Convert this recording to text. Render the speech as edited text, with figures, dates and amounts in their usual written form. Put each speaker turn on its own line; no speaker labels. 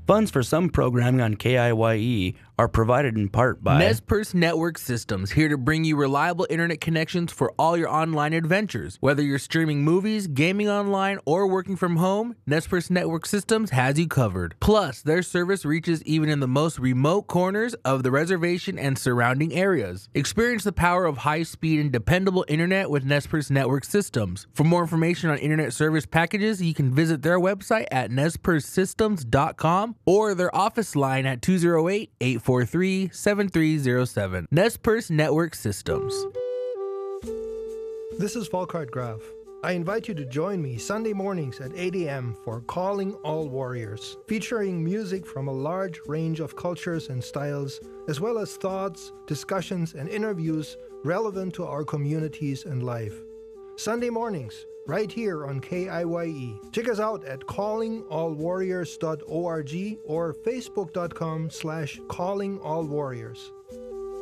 Funds for some programming on KIYE are provided in part by
Nez Perce Network Systems, here to bring you reliable internet connections for all your online adventures. Whether you're streaming movies, gaming online, or working from home, Nez Perce Network Systems has you covered. Plus, their service reaches even in the most remote corners of the reservation and surrounding areas. Experience the power of high-speed and dependable internet with Nez Perce Network Systems. For more information on internet service packages, you can visit their website at nezpercesystems.com or their office line at 208-843-7307. Nez Perce Network Systems.
This is Volkart Graf. I invite you to join me Sunday mornings at 8 a.m. for Calling All Warriors, featuring music from a large range of cultures and styles, as well as thoughts, discussions, and interviews relevant to our communities and life. Sunday mornings, right here on KIYE. Check us out at callingallwarriors.org or facebook.com/callingallwarriors.